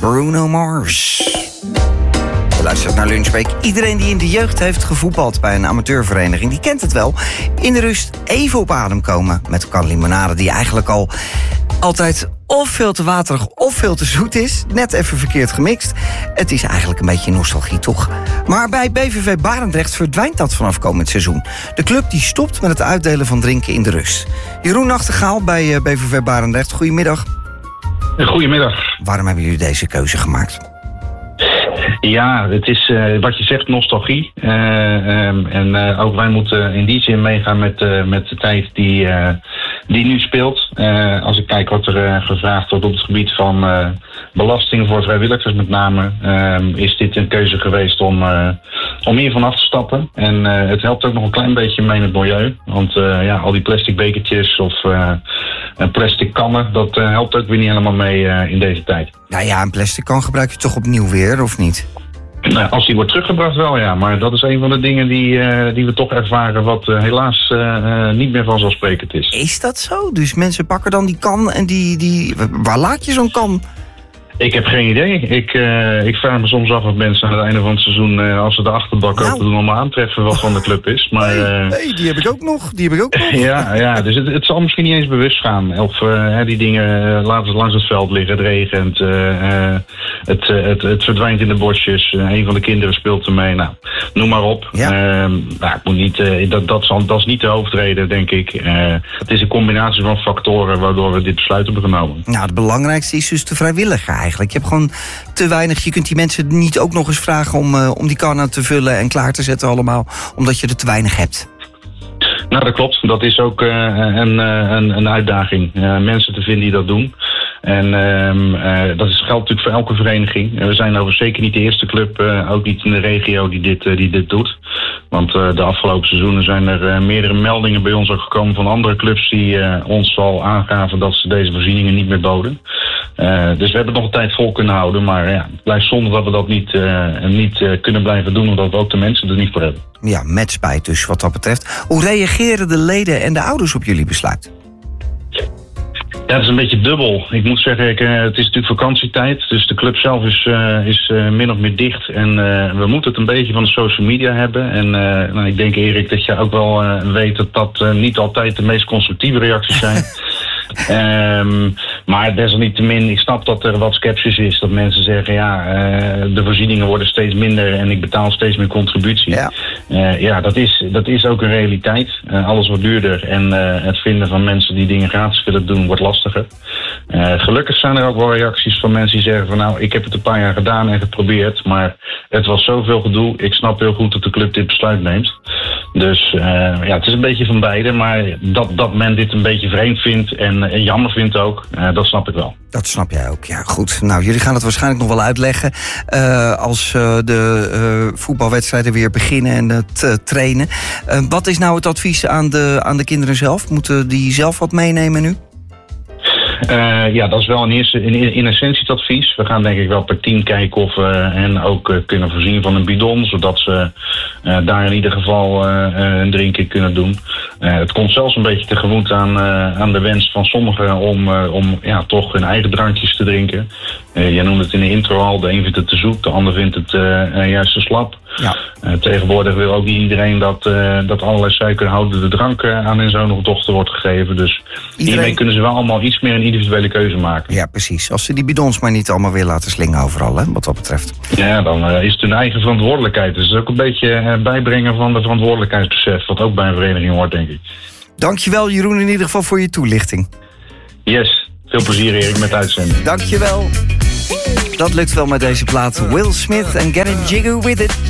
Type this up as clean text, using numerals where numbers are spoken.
Bruno Mars. Je luistert naar Lunchbreak. Iedereen die in de jeugd heeft gevoetbald bij een amateurvereniging, die kent het wel. In de rust even op adem komen met een kan limonade die eigenlijk al altijd of veel te waterig of veel te zoet is. Net even verkeerd gemixt. Het is eigenlijk een beetje nostalgie, toch? Maar bij BVV Barendrecht verdwijnt dat vanaf komend seizoen. De club die stopt met het uitdelen van drinken in de rust. Jeroen Nachtegaal bij BVV Barendrecht, goedemiddag. Goedemiddag. Waarom hebben jullie deze keuze gemaakt? Ja, het is wat je zegt, nostalgie. En ook wij moeten in die zin meegaan met de tijd die nu speelt. Als ik kijk wat er gevraagd wordt op het gebied van belasting voor vrijwilligers met name, is dit een keuze geweest om hiervan af te stappen. En het helpt ook nog een klein beetje mee met het milieu. Want al die plastic bekertjes of plastic kannen, dat helpt ook weer niet helemaal mee in deze tijd. Nou ja, een plastic kan gebruik je toch opnieuw weer, of niet? Als die wordt teruggebracht wel, ja. Maar dat is een van de dingen die we toch ervaren wat helaas niet meer vanzelfsprekend is. Is dat zo? Dus mensen pakken dan die kan en waar laat je zo'n kan? Ik heb geen idee. Ik vraag me soms af of mensen aan het einde van het seizoen, als ze de achterbak open doen, allemaal aantreffen wat van de club is. Maar, nee, die heb ik ook nog. Ja, dus het zal misschien niet eens bewust gaan. Of die dingen laten langs het veld liggen, het regent, het verdwijnt in de bosjes. Een van de kinderen speelt ermee. Nou, noem maar op. Ja. Ik moet niet, dat is niet de hoofdreden, denk ik. Het is een combinatie van factoren waardoor we dit besluit hebben genomen. Nou, het belangrijkste is dus de vrijwilliger eigenlijk. Je hebt gewoon te weinig. Je kunt die mensen niet ook nog eens vragen om die kannen te vullen en klaar te zetten allemaal, omdat je er te weinig hebt. Nou, dat klopt. Dat is ook een uitdaging. Mensen te vinden die dat doen. En dat geldt natuurlijk voor elke vereniging. We zijn overigens zeker niet de eerste club, ook niet in de regio die dit doet. Want de afgelopen seizoenen zijn er meerdere meldingen bij ons ook gekomen van andere clubs die ons al aangaven dat ze deze voorzieningen niet meer boden. Dus we hebben het nog een tijd vol kunnen houden. Maar ja, het blijft zonde dat we dat niet kunnen blijven doen, omdat we ook de mensen er niet voor hebben. Ja, met spijt dus wat dat betreft. Hoe reageren de leden en de ouders op jullie besluit? Ja, het is een beetje dubbel. Ik moet zeggen, het is natuurlijk vakantietijd. Dus de club zelf is min of meer dicht. En we moeten het een beetje van de social media hebben. En ik denk, Erik, dat je ook wel weet dat niet altijd de meest constructieve reacties zijn. Maar desalniettemin, ik snap dat er wat sceptisch is. Dat mensen zeggen, de voorzieningen worden steeds minder en ik betaal steeds meer contributie. Ja, dat is ook een realiteit. Alles wordt duurder en het vinden van mensen die dingen gratis willen doen wordt lastiger. Gelukkig zijn er ook wel reacties van mensen die zeggen van nou, ik heb het een paar jaar gedaan en geprobeerd, maar het was zoveel gedoe. Ik snap heel goed dat de club dit besluit neemt. Dus het is een beetje van beide, maar dat men dit een beetje vreemd vindt en jammer vindt ook, dat snap ik wel. Dat snap jij ook, ja goed. Nou, jullie gaan het waarschijnlijk nog wel uitleggen als de voetbalwedstrijden weer beginnen en het trainen. Wat is nou het advies aan de kinderen zelf? Moeten die zelf wat meenemen nu? Dat is wel in essentie het advies. We gaan denk ik wel per team kijken of we hen ook kunnen voorzien van een bidon, zodat ze daar in ieder geval een drinkje kunnen doen. Het komt zelfs een beetje tegemoet aan de wens van sommigen om toch hun eigen drankjes te drinken. Jij noemde het in de intro al, de een vindt het te zoet, de ander vindt het juist te slap. Ja. Tegenwoordig wil ook niet iedereen dat allerlei suikerhoudende drank aan hun zoon of dochter wordt gegeven. Dus hiermee kunnen ze wel allemaal iets meer een individuele keuze maken. Ja, precies. Als ze die bidons maar niet allemaal weer laten slingen overal, hè, wat dat betreft. Ja, dan is het hun eigen verantwoordelijkheid. Dus het is ook een beetje bijbrengen van de verantwoordelijkheidsbesef, wat ook bij een vereniging hoort, denk ik. Dankjewel, Jeroen, in ieder geval voor je toelichting. Yes, veel plezier, Erik, met de uitzending. Dankjewel. Dat lukt wel met deze plaat. Will Smith en Getting Jiggy With It.